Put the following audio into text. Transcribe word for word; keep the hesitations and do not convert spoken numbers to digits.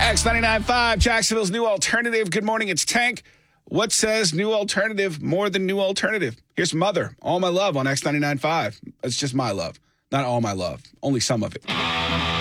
X ninety-nine point five, Jacksonville's new alternative. Good morning, it's Tank. What says new alternative more than new alternative? Here's Mother, All My Love on X ninety-nine point five. It's just my love. Not all my love, only some of it.